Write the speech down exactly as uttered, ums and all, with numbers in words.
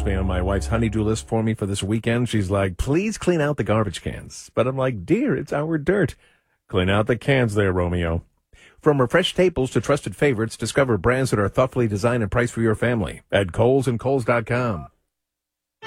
me on my wife's honey-do list for me for this weekend. She's like, please clean out the garbage cans. But I'm like, dear, it's our dirt. Clean out the cans there, Romeo. From refreshed staples to trusted favorites, discover brands that are thoughtfully designed and priced for your family at Kohl's and Kohl's dot com.